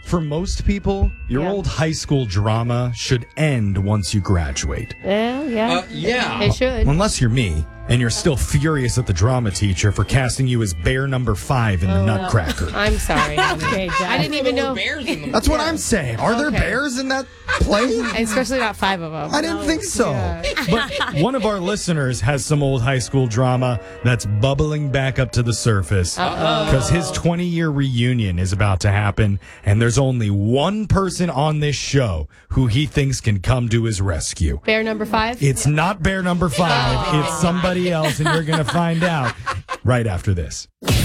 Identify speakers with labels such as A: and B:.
A: For most people, your old high school drama should end once you graduate.
B: Yeah.
C: Yeah.
B: It should.
A: Unless you're me, and you're still furious at the drama teacher for casting you as bear number 5 in the Nutcracker.
B: I'm sorry.
D: Okay, Jack.
B: I didn't even know.
C: Bears in the
A: That's what I'm saying. Are there
B: Okay.
A: bears in that play?
B: Especially not 5 of them.
A: I didn't think so. But one of our listeners has some old high school drama that's bubbling back up to the surface. Because his 20-year reunion is about to happen, and there's only one person on this show who he thinks can come to his rescue.
B: Bear number 5?
A: It's not bear number 5. It's somebody else, and you're going to find out right after this.